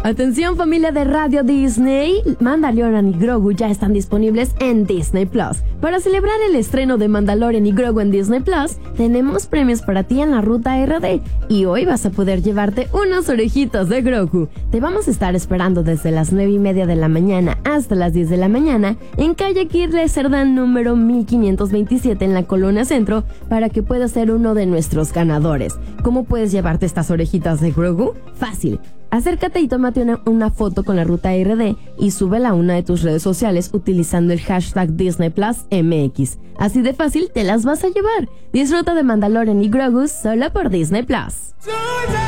Atención familia de Radio Disney, Mandalorian y Grogu ya están disponibles en Disney Plus. Para celebrar el estreno de Mandalorian y Grogu en Disney Plus, tenemos premios para ti en la ruta RD y hoy vas a poder llevarte unas orejitas de Grogu. Te vamos a estar esperando desde las 9:30 de la mañana hasta las 10 de la mañana en calle Kirle Cerdán número 1527 en la Colonia Centro para que puedas ser uno de nuestros ganadores. ¿Cómo puedes llevarte estas orejitas de Grogu? Fácil. Acércate y tómate una foto con la ruta RD y súbela a una de tus redes sociales utilizando el hashtag DisneyPlusMX. Así de fácil te las vas a llevar. Disfruta de Mandalorian y Grogu solo por Disney Plus.